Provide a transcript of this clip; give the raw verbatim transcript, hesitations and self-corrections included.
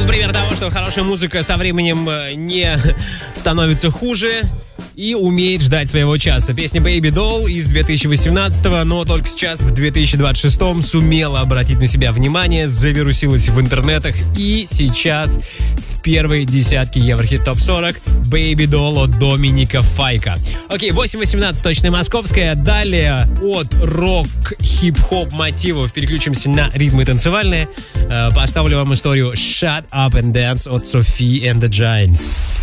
пример того, что хорошая музыка со временем не становится хуже и умеет ждать своего часа. Песня Baby Doll из две тысячи восемнадцатого, но только сейчас, в две тысячи двадцать шестом, сумела обратить на себя внимание, завирусилась в интернетах и сейчас в первой десятке Еврохит топ сорок Baby Doll от Доминика Файка. Окей, восемь восемнадцать точная московская. Далее от рок-хип-хоп мотивов переключимся на ритмы танцевальные. Поставлю вам историю Shut Up and Dance от Sophie and the Giants.